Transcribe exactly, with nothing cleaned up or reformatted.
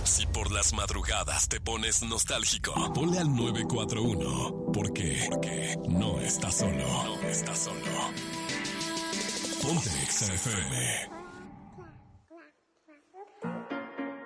Si por las madrugadas te pones nostálgico, ponle al nueve cuatro uno. ¿Por qué? Porque no estás solo. No estás solo. Ponte Exa F M.